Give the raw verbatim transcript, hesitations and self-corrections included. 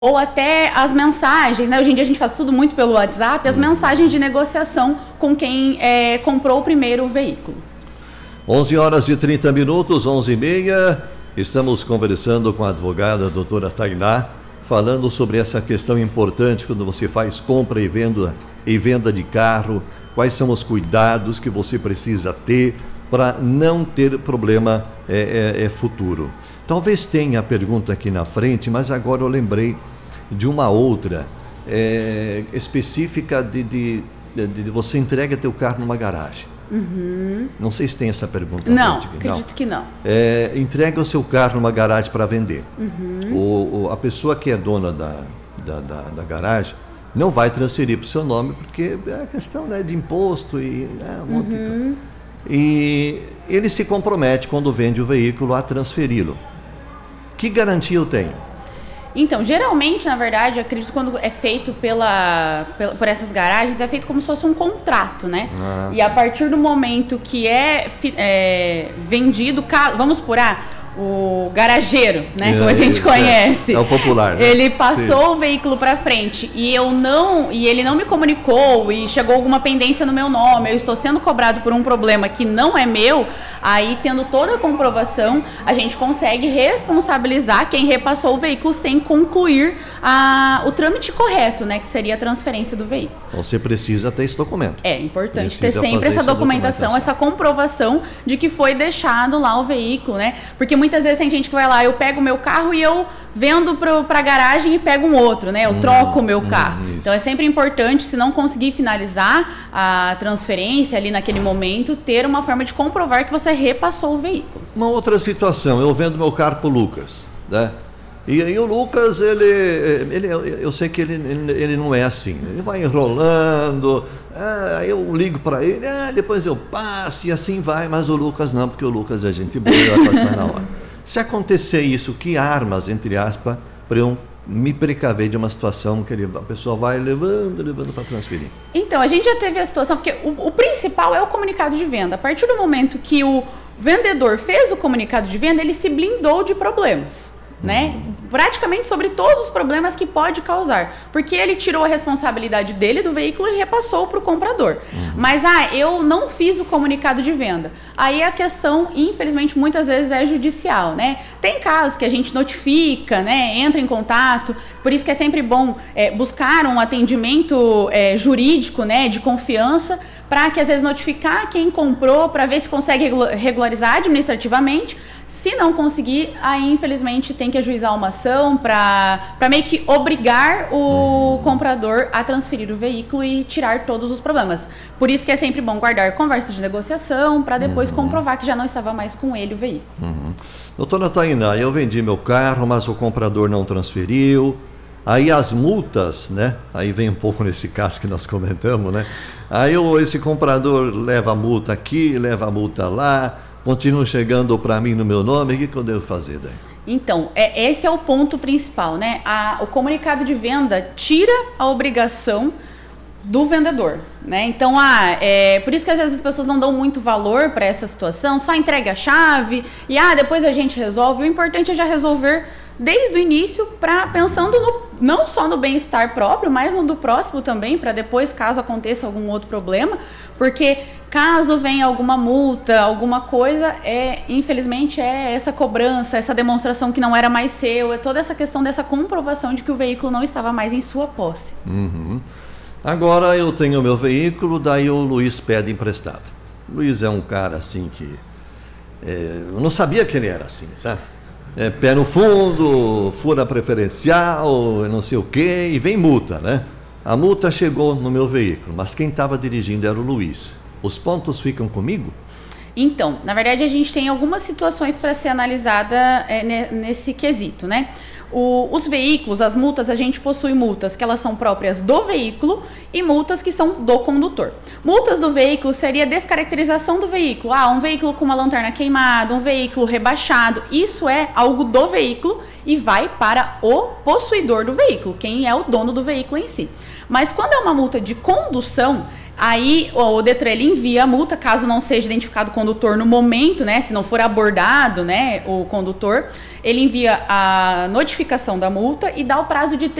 ou até as mensagens, né? Hoje em dia a gente faz tudo muito pelo WhatsApp, as mensagens de negociação com quem é, comprou o primeiro veículo. onze horas e trinta minutos, onze e meia, estamos conversando com a advogada a doutora Tainá, falando sobre essa questão importante quando você faz compra e venda, e venda de carro, quais são os cuidados que você precisa ter para não ter problema é, é, é futuro. Talvez tenha a pergunta aqui na frente, mas agora eu lembrei de uma outra, é, específica de, de, de, de você entrega teu carro numa garagem. Uhum. Não sei se tem essa pergunta. Não, frente, acredito não. que não. É, entrega o seu carro numa garagem para vender. Uhum. O, o, a pessoa que é dona da, da, da, da garagem não vai transferir para o seu nome, porque é questão, né, de imposto e... É, um monte Uhum. de... E ele se compromete, quando vende o veículo, a transferi-lo. Que garantia eu tenho? Então, geralmente, na verdade, eu acredito que quando é feito pela, pela, por essas garagens, é feito como se fosse um contrato, né? Ah, e a partir do momento que é, é vendido, vamos por ah, o garageiro, né? Como a gente é, conhece. É, é o popular, né? Ele passou Sim. o veículo para frente e eu não, e ele não me comunicou e chegou alguma pendência no meu nome, eu estou sendo cobrado por um problema que não é meu. Aí, tendo toda a comprovação, a gente consegue responsabilizar quem repassou o veículo sem concluir a, o trâmite correto, né? Que seria a transferência do veículo. Você precisa ter esse documento. É importante Precisa ter sempre essa documentação, documentação, essa comprovação de que foi deixado lá o veículo, né? Porque muitas vezes tem gente que vai lá, eu pego o meu carro e eu vendo para a garagem e pego um outro, né? Eu hum, troco o meu hum, carro. Isso. Então é sempre importante, se não conseguir finalizar a transferência ali naquele momento, ter uma forma de comprovar que você repassou o veículo. Uma outra situação, eu vendo meu carro para o Lucas, né? E aí o Lucas, ele, ele, eu sei que ele, ele, ele não é assim, ele vai enrolando, ah, eu ligo para ele, ah, depois eu passo e assim vai, mas o Lucas não, porque o Lucas é gente boa e vai passar na hora. Se acontecer isso, que armas, entre aspas, para eu me precaver de uma situação que ele, a pessoa vai levando, levando para transferir? Então, a gente já teve a situação, porque o, o principal é o comunicado de venda. A partir do momento que o vendedor fez o comunicado de venda, ele se blindou de problemas. Né? Praticamente sobre todos os problemas que pode causar, porque ele tirou a responsabilidade dele do veículo e repassou para o comprador. Uhum. Mas ah, eu não fiz o comunicado de venda. Aí a questão, infelizmente, muitas vezes é judicial, né? Tem casos que a gente notifica, né? Entra em contato, por isso que é sempre bom é, buscar um atendimento é, jurídico, né? De confiança, para que às vezes notificar quem comprou, para ver se consegue regularizar administrativamente. Se não conseguir, aí infelizmente tem que ajuizar uma ação para meio que obrigar o uhum. comprador a transferir o veículo e tirar todos os problemas. Por isso que é sempre bom guardar conversa de negociação para depois uhum. comprovar que já não estava mais com ele o veículo. Uhum. Doutora Tainá, eu vendi meu carro, mas o comprador não transferiu. Aí as multas, né? Aí vem um pouco nesse caso que nós comentamos, né? Aí o, esse comprador leva a multa aqui, leva a multa lá, continua chegando para mim no meu nome, o que, que eu devo fazer daí? Então, é, esse é o ponto principal, né? A, o comunicado de venda tira a obrigação do vendedor, né? Então, ah, é, por isso que às vezes as pessoas não dão muito valor para essa situação, só entrega a chave e ah, depois a gente resolve. O importante é já resolver desde o início, pra, pensando no, não só no bem-estar próprio, mas no do próximo também, para depois, caso aconteça algum outro problema, porque caso venha alguma multa, alguma coisa, é, infelizmente é essa cobrança, essa demonstração que não era mais seu, é toda essa questão dessa comprovação de que o veículo não estava mais em sua posse. Uhum. Agora eu tenho o meu veículo, daí o Luiz pede emprestado. O Luiz é um cara assim que... É, eu não sabia que ele era assim, sabe? É, pé no fundo, fura preferencial, não sei o quê, e vem multa, né? A multa chegou no meu veículo, mas quem estava dirigindo era o Luiz. Os pontos ficam comigo? Então, na verdade, a gente tem algumas situações para ser analisada é, nesse quesito, né? O, os veículos, as multas, a gente possui multas que elas são próprias do veículo e multas que são do condutor. Multas do veículo seria a descaracterização do veículo. Ah, um veículo com uma lanterna queimada, um veículo rebaixado. Isso é algo do veículo e vai para o possuidor do veículo, quem é o dono do veículo em si. Mas quando é uma multa de condução, aí o Detran ele envia a multa, caso não seja identificado o condutor no momento, né? Se não for abordado, né, o condutor, ele envia a notificação da multa e dá o prazo de